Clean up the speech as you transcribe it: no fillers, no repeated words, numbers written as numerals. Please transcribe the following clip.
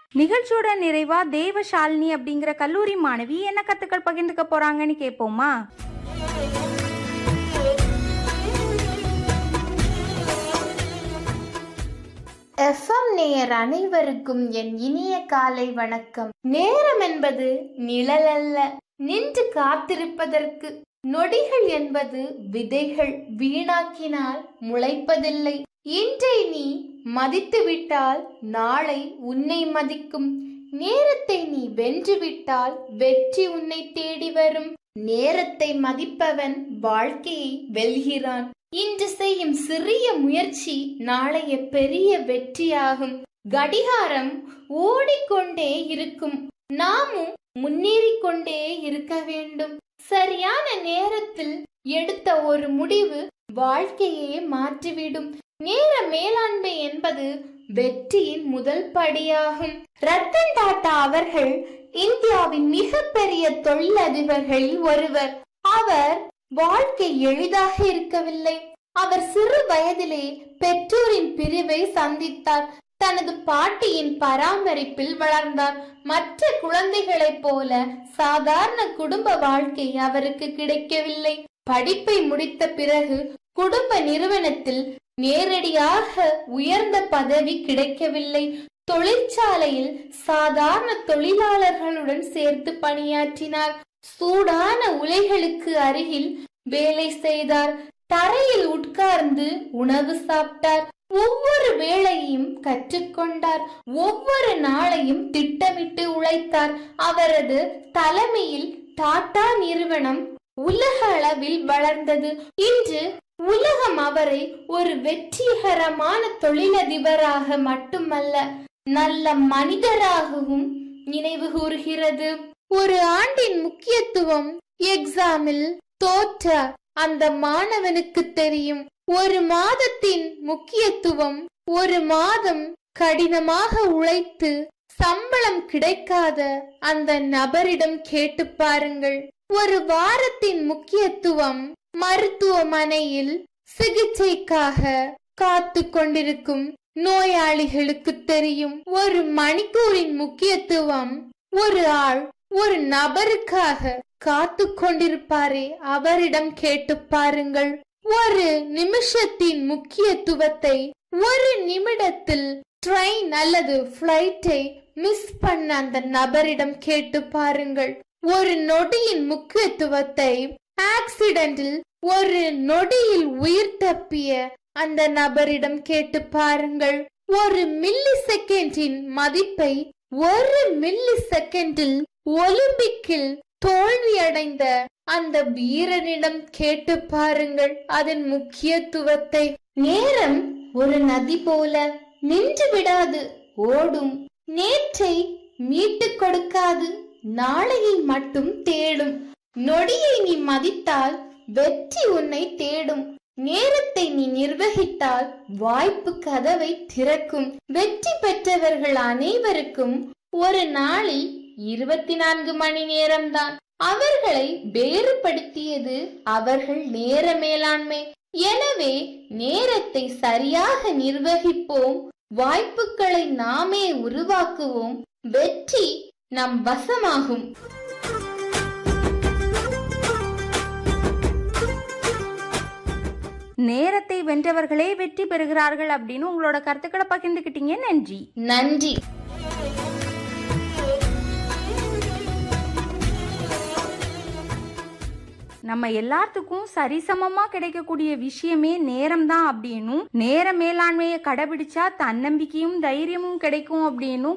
நிகழ்ச்சியோட நிறைவா தேவசாலினி அப்படிங்கிற கல்லூரி மாணவி என்ன கத்துக்கள் பகிர்ந்துக்க போறாங்கன்னு கேட்போமா? எஃப்எம் நேயர் அனைவருக்கும் என் இனிய காலை வணக்கம். நேரம் என்பது நிழல் அல்ல, நின்று காத்திருப்பதற்கு. நொடிகள் என்பது விதைகள், வீணாக்கினால் முளைப்பதில்லை. இன்றை நீ மதித்து விட்டால் நாளை உன்னை மதிக்கும். நேரத்தை நீ வென்றுவிட்டால் வெற்றி உன்னை தேடி வரும். நேரத்தை மதிப்பவன் வாழ்க்கையை வெல்கிறான். இன்று செய்யும் சிறிய முயற்சி நாளைய பெரிய வெற்றியாகும். கடிகாரம் ஓடிக்கொண்டே இருக்கும், நாமும் முன்னேறிக்கொண்டே இருக்க வேண்டும். சரியான நேரத்தில் எடுத்த ஒரு முடிவு வாழ்க்கையே மாற்றிவிடும். நேர மேலாண்மை என்பது வெற்றியின் முதல் படியாகும். ரத்தன் டாடா அவர்கள் இந்தியாவின் மிகப்பெரிய தொழிலதிபர்களில் ஒருவர். அவர் வாழ்க்கை எளிதாக இருக்கவில்லை. அவர் சிறு வயதிலே பெற்றோரின் பிரிவை சந்தித்தார். தனது பாட்டியின் பராமரிப்பில் வளர்ந்தார். மற்ற குழந்தைகளைப் போல சாதாரண குடும்ப வாழ்க்கை அவருக்கு கிடைக்கவில்லை. படிப்பை முடித்த பிறகு குடும்ப நிறுவனத்தில் நேரடியாக உயர்ந்த பதவி கிடைக்கவில்லை. தொழிற்சாலையில் சாதாரண தொழிலாளர்களுடன் சேர்த்து பணியாற்றினார். சூடான உலைகளுக்கு அருகில் வேலை செய்தார். தரையில் உட்கார்ந்து உணவு சாப்பிட்டார். ஒவ்வொரு வேளையும் கற்றுக்கொண்டார். ஒவ்வொரு நாளையும் திட்டமிட்டு உழைத்தார். அவரது தலைமையில் டாடா நிறுவனம் உலக அளவில் வளர்ந்தது. இன்று உலகம் அவரை ஒரு வெற்றிகரமான தொழிலதிபராக மட்டுமல்ல, நல்ல மனிதராகவும் நினைவு கூறுகிறது. ஒரு ஆண்டின் முக்கியத்துவம் எக்ஸாமில் தோற்ற அந்த மாணவனுக்கு தெரியும். ஒரு மாதத்தின் முக்கியத்துவம் ஒரு மாதம் கடினமாக உழைத்து சம்பளம் கிடைக்காத அந்த நபரிடம் கேட்டு பாருங்கள். ஒரு வாரத்தின் முக்கியத்துவம் மருத்துவமனையில் சிகிச்சைக்காக காத்து கொண்டிருக்கும் நோயாளிகளுக்கு தெரியும். ஒரு மணிக்கூரின் முக்கியத்துவம் ஒரு ஆள் ஒரு நபருக்காக காத்து கொண்டிருப்பாரே, அவரிடம் கேட்டு பாருங்கள். ஒரு நிமிஷத்தின் முக்கியத்துவத்தை, ஒரு நிமிடத்தில் ட்ரெயின் அல்லது பிளைட்டை மிஸ் பண்ண அந்த நபரிடம் கேட்டு பாருங்கள். ஒரு நொடியின் முக்கியத்துவத்தை, ஆக்சிடென்டில் ஒரு நொடியில் உயிர் தப்பிய அந்த நபரிடம் கேட்டு பாருங்கள். ஒரு மில்லி செகண்டின் மதிப்பை, ஒரு மில்லி செகண்டில் ஒலிம்பிக்கில் தோல்வியடைந்த அந்த வீரனிடம் கேட்டு பாருங்கள் அதன் முக்கியத்துவத்தை. நேரம் ஒரு நதி போல நின்று விடாது, ஓடும். நேற்றை மீட்டு கொடுக்காது, நாளையை மட்டும் தேடும். நொடியை நீ மதித்தால் வெற்றி உன்னை தேடும். நேரத்தை நீ நிர்வகித்தால் வாய்ப்பு கதவை திறக்கும். வெற்றி பெற்றவர்கள் அனைவருக்கும் ஒரு நாளில் 24 மணி நேரம்தான். அவர்களை வேறுபடுத்தியது அவர்கள் நேர மேலாண்மை. எனவே நேரத்தை சரியாக நிர்வகிப்போம், வாய்ப்புகளை நாமே உருவாக்குவோம், வெற்றி நம் வசமாகும். நேரத்தை வென்றவர்களே வெற்றி பெறுகிறார்கள் அப்படின்னு உங்களோட கருத்துக்களை பகிர்ந்துக்கிட்டீங்க. நன்றி. நன்றி. நம்ம எல்லாத்துக்கும் சரிசமமா கிடைக்கக்கூடிய விஷயமே நேரம் தான் அப்படின்னும், நேர மேலாண்மையை கடைபிடிச்சா தன்னம்பிக்கையும் தைரியமும் கிடைக்கும் அப்படின்னும்